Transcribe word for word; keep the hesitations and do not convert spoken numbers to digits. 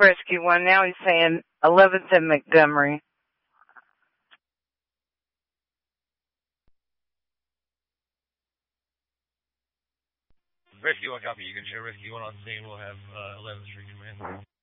Rescue One. Now he's saying eleventh and Montgomery. Rescue One copy. You can share Rescue One on scene. We'll have uh, eleventh Street Command.